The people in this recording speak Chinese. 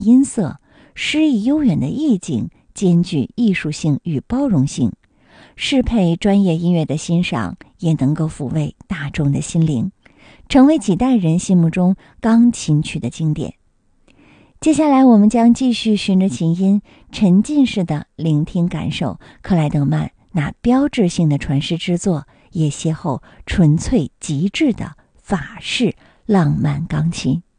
音色，诗意悠远的意境兼具艺术性与包容性，适配专业音乐的欣赏，也能够抚慰大众的心灵，成为几代人心目中钢琴曲的经典。接下来我们将继续循着琴音，沉浸式的聆听感受克莱德曼那标志性的传世之作，也邂逅纯粹极致的法式浪漫钢琴。